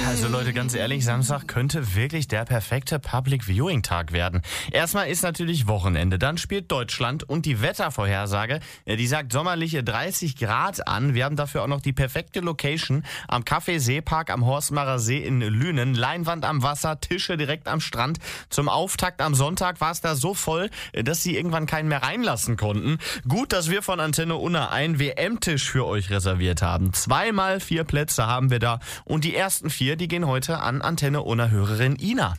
Also Leute, ganz ehrlich, Samstag könnte wirklich der perfekte Public Viewing Tag werden. Erstmal ist natürlich Wochenende, dann spielt Deutschland und die Wettervorhersage, die sagt sommerliche 30 Grad an. Wir haben dafür auch noch die perfekte Location am Café-Seepark am Horstmacher See in Lünen. Leinwand am Wasser, Tische direkt am Strand. Zum Auftakt am Sonntag war es da so voll, dass sie irgendwann keinen mehr reinlassen konnten. Gut, dass wir von Antenne Unna einen WM-Tisch für euch reserviert haben. 2x4 Plätze haben wir da und die ersten 4, die gehen heute an Antenne Unna-Hörerin Ina.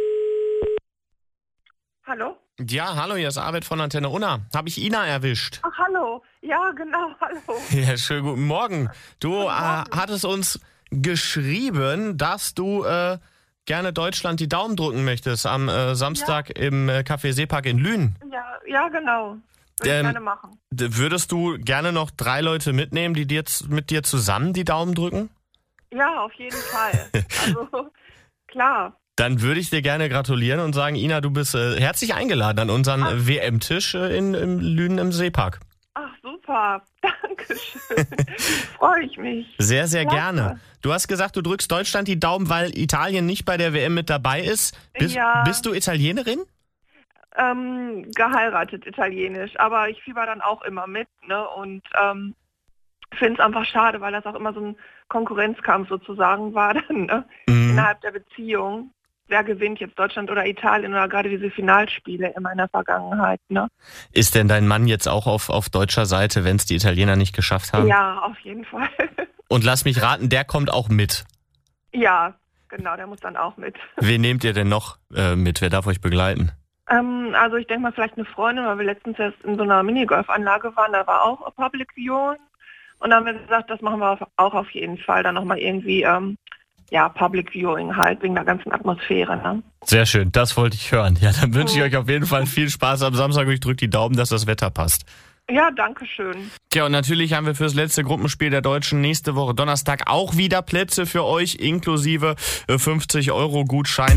Hallo? Ja, hallo, hier ist Arvid von Antenne Unna. Habe ich Ina erwischt? Ach, hallo. Ja, genau, hallo. Ja, schönen guten Morgen. Du hattest uns geschrieben, dass du gerne Deutschland die Daumen drücken möchtest am Samstag im Café Seepark in Lünen. Ja, genau. Würde ich gerne machen. Würdest du gerne noch 3 Leute mitnehmen, die mit dir zusammen die Daumen drücken? Ja, auf jeden Fall. Also, klar. Dann würde ich dir gerne gratulieren und sagen, Ina, du bist herzlich eingeladen an unseren WM-Tisch in Lünen im Seepark. Ach, super. Dankeschön. Freue ich mich. Sehr, sehr Klasse. Gerne. Du hast gesagt, du drückst Deutschland die Daumen, weil Italien nicht bei der WM mit dabei ist. Bist du Italienerin? Geheiratet italienisch, aber ich fieber dann auch immer mit, ne? Und finde es einfach schade, weil das auch immer so ein Konkurrenzkampf sozusagen war dann, ne? Innerhalb der Beziehung. Wer gewinnt jetzt, Deutschland oder Italien oder gerade diese Finalspiele in meiner Vergangenheit, ne? Ist denn dein Mann jetzt auch auf deutscher Seite, wenn es die Italiener nicht geschafft haben? Ja, auf jeden Fall. Und lass mich raten, der kommt auch mit? Ja, genau, der muss dann auch mit. Wen nehmt ihr denn noch mit? Wer darf euch begleiten? Also ich denke mal vielleicht eine Freundin, weil wir letztens erst in so einer Minigolfanlage waren, da war auch Public Viewing. Und dann haben wir gesagt, das machen wir auch auf jeden Fall. Dann nochmal irgendwie, Public Viewing halt, wegen der ganzen Atmosphäre. Ne? Sehr schön, das wollte ich hören. Ja, dann wünsche ich euch auf jeden Fall viel Spaß am Samstag. Ich drücke die Daumen, dass das Wetter passt. Ja, danke schön. Ja, und natürlich haben wir fürs letzte Gruppenspiel der Deutschen nächste Woche Donnerstag auch wieder Plätze für euch, inklusive 50 € Gutschein.